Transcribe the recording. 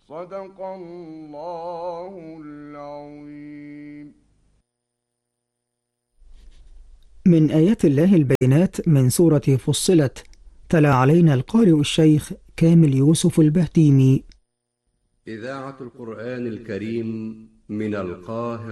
صدق الله العظيم. من آيات الله البينات من سورة فصلت، تلا علينا القارئ الشيخ كامل يوسف البهتيمي. إذاعة القرآن الكريم من القاهرة.